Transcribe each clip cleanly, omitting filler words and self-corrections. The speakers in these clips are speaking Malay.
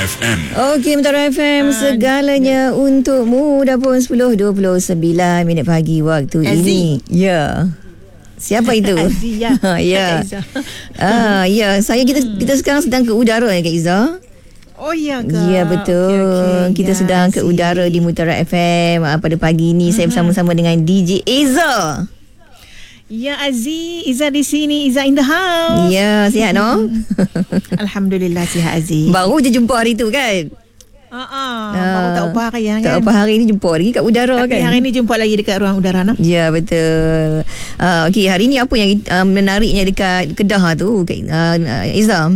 FM. Okey, Mutara FM, segalanya untukmu. Dah pun 10:29 minit pagi waktu ini. Ya. Siapa itu? Azia. Ya. Ya, kita sekarang sedang ke udara ya Kak Izzah. Oh iya ke? Ya betul. Kita sedang ke udara di Mutara FM pada pagi ini. Saya bersama-sama dengan DJ Eza. Ya Aziz, Iza di sini, Iza in the house. Ya, sihat no? Alhamdulillah sihat Aziz. Baru je jumpa hari tu kan? Baru tak upah hari kan? Tak upah hari ni jumpa lagi kat udara. Tapi kan? hari ni jumpa lagi dekat ruang udara no? Ya betul. Okey, hari ni apa yang menariknya dekat Kedah tu Kak Iza?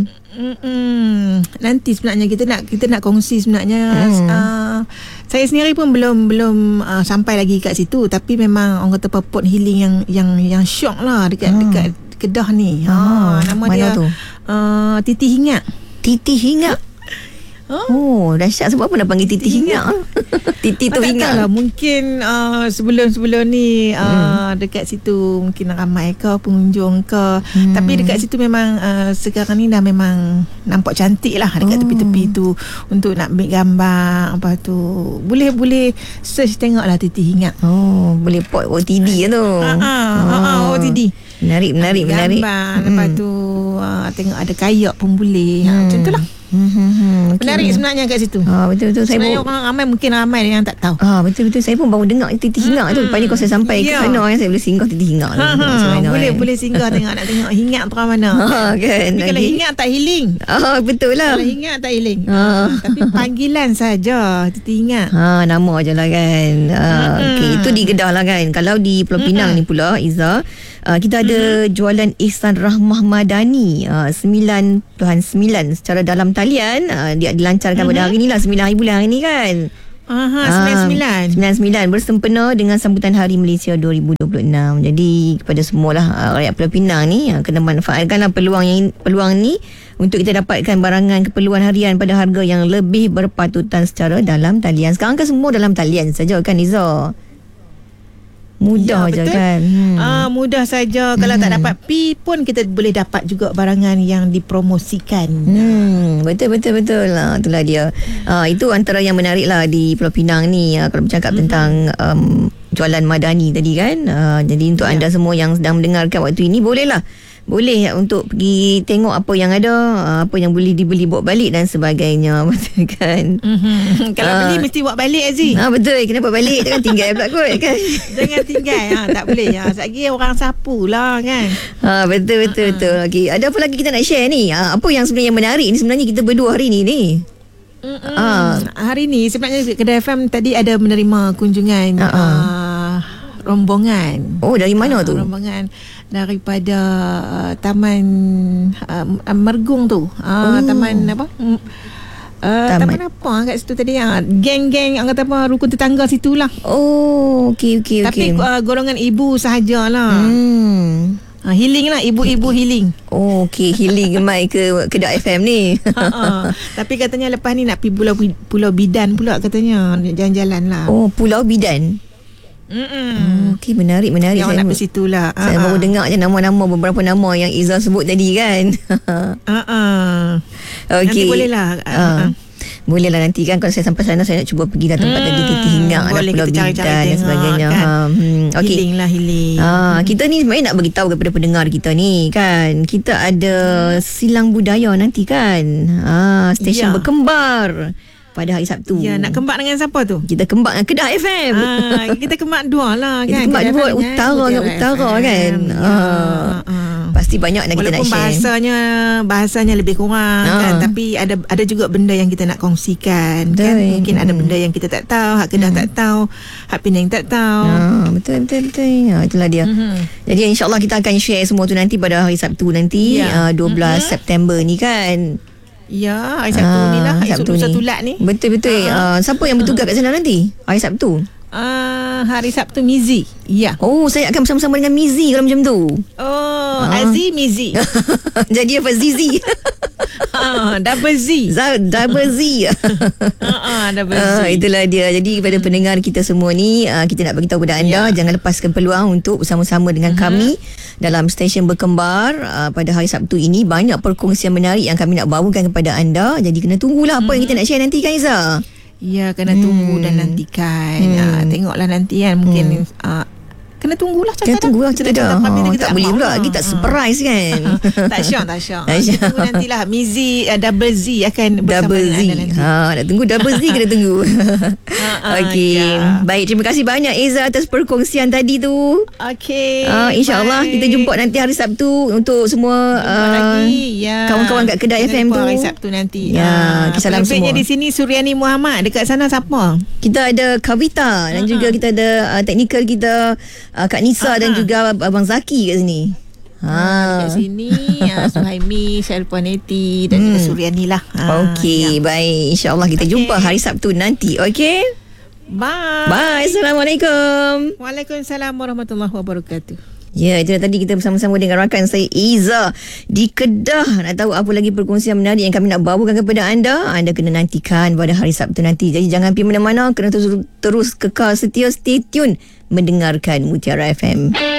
Nanti sebenarnya kita nak kongsi sebenarnya. Saya sendiri pun belum sampai lagi kat situ, tapi memang orang kata pot healing yang syok lah dekat Kedah ni. Nama dia tu? Titi Hingat. Titi Hingat. Oh, dahsyat. Sebab apa nak panggil Titi Hingat? Titi tu hingat lah. Mungkin sebelum ni dekat situ mungkin ramai ke pengunjung ke. Tapi dekat situ memang sekarang ni dah memang nampak cantik lah dekat tepi-tepi tu untuk nak ambil gambar apa tu. Boleh search tengok lah Titi Hingat. Oh, boleh pot OTD tu. OTD. Menarik. Gambar. Lepas tu tengok ada kayak pun boleh. Macam tu lah. Menarik sebenarnya kat situ. Betul-betul. Sebenarnya orang ramai yang tak tahu. Betul-betul. Saya pun baru dengar Titi Hingat tu. Lepas ni kalau saya sampai ke sana saya boleh singgah Titi Hingat. Boleh singgah nak tengok Hingat tu kat mana. Kan. Tapi kalau Hingat tak healing. Betul lah. Kalau Hingat tak healing. Tapi panggilan saja Titi Hingat. Nama je lah kan. Okay, itu di Kedah lah kan. Kalau di Pulau Pinang ni pula Iza, kita ada jualan Ihsan Rahmah Madani 9.9 secara dalam talian. Dia dilancarkan pada hari ni lah, 9 hari bulan hari ni kan. 99 bersempena dengan sambutan Hari Malaysia 2026. Jadi kepada semualah rakyat Pulau Pinang ni kena manfaatkanlah peluang ni untuk kita dapatkan barangan keperluan harian pada harga yang lebih berpatutan secara dalam talian. Sekarang kan semua dalam talian saja kan Iza? Mudah je kan. Mudah saja. Kalau tak dapat pi pun kita boleh dapat juga barangan yang dipromosikan. Betul. Itulah dia. Itu antara yang menarik lah di Pulau Pinang ni. Kalau bercakap tentang jualan Madani tadi kan. Jadi untuk anda semua yang sedang mendengarkan waktu ini, boleh untuk pergi tengok apa yang ada, apa yang boleh dibeli bawa balik dan sebagainya. Betul kan? Kalau beli mesti bawa balik Aziz. Betul. Kenapa balik? Jangan tinggal pula kot kan? Jangan tinggal. Tak boleh. Sekejap orang sapu lah kan? Betul. Okay. Ada apa lagi kita nak share ni? Apa yang sebenarnya menarik ni sebenarnya kita berdua hari ni? Hari ni sebenarnya Kedah FM tadi ada menerima kunjungan rombongan. Oh, dari mana tu? Rombongan daripada Taman Mergung tu. Taman apa? Taman apa kat situ tadi? Geng-geng kata apa, rukun tetangga situlah. Oh, okey. Tapi golongan ibu sahajalah. Healing lah, ibu-ibu healing. Oh, okey, healing mai ke Kedah FM ni. Tapi katanya lepas ni nak pergi Pulau Bidan pula katanya, jalan-jalan lah. Oh, Pulau Bidan. Okey, menarik. Yang nak pergi situ lah. Saya baru dengar je beberapa nama yang Iza sebut tadi kan. Nanti Okey. boleh lah. Boleh lah nanti kan. Kalau saya sampai sana, saya nak cuba pergi dah tempat tadi Titi Hingat, ada Pulau Bidan dan sebagainya kan? Okay. Healing. Kita ni sebenarnya nak beritahu kepada pendengar kita ni kan. Kita ada silang budaya nanti kan. Stesen berkembar pada hari Sabtu. Ya, nak kembak dengan siapa tu? Kita kembak dengan Kedah FM. Kita kembak dua lah kan. Kita kembak dua, utara dengan utara kan. Pasti banyak nak kita nak share. Walaupun bahasanya lebih kurang kan, tapi ada juga benda yang kita nak kongsikan kan. Mungkin ada benda yang kita tak tahu, hak Kedah tak tahu, hak Penang tak tahu. Betul. Itulah dia. Jadi insya-Allah kita akan share semua tu nanti pada hari Sabtu nanti 12 September ni kan. Ya, hari Sabtu ni lah, hari Sabtu Tulat ni. Betul. Siapa yang bertugas kat sana nanti hari Sabtu? Hari Sabtu Mizi. Ya. Oh, saya akan bersama-sama dengan Mizi kalau macam tu. Aziz Mizi. Jadi apa Zizi? Double Z. Double Z. Double Z. Itulah dia. Jadi kepada pendengar kita semua ni, kita nak beritahu kepada anda, jangan lepaskan peluang untuk bersama-sama dengan kami dalam stesen berkembar pada hari Sabtu ini. Banyak perkongsian menarik yang kami nak bawakan kepada anda. Jadi kena tunggulah apa yang kita nak share nanti kan, Iza? Ya, kena tunggu dan nantikan. Tengoklah nanti kan. Mungkin kena tunggulah cerita dah. Tak boleh pula kita surprise kan. Tak syok. Kita tunggu nantilah. Mizi Double Z akan bersama dengan anda nanti. Nak tunggu Double Z kena tunggu. Okey. Baik, terima kasih banyak Eza atas perkongsian tadi tu. Okey. InsyaAllah kita jumpa nanti hari Sabtu untuk semua kawan-kawan kat Kedah FM tu. Hari Sabtu nanti. Salam semua. Di sini Suryani Muhammad. Dekat sana siapa? Kita ada Kavita dan juga kita ada teknikal kita Kak Nisa dan juga Abang Zaki kat sini. Kat sini Suhaimi, Syarifah Neti dan juga Suryani lah. Okey, baik. InsyaAllah kita jumpa hari Sabtu nanti. Okey? Bye. Assalamualaikum. Waalaikumsalam warahmatullahi wabarakatuh. Ya, itu tadi kita bersama-sama dengan rakan saya Iza di Kedah. Nak tahu apa lagi perkongsian menarik yang kami nak bawakan kepada anda? Anda kena nantikan pada hari Sabtu nanti. Jadi jangan pergi mana-mana, kena terus kekal setia, stay tune mendengarkan Mutiara FM.